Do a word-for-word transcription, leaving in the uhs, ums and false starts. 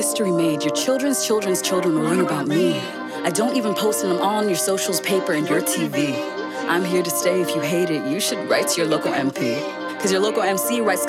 history made. Your children's children's children will learn about me. I don't even post them all on your socials, paper, and your T V. I'm here to stay. If you hate it, you should write to your local M P. Because your local M C writes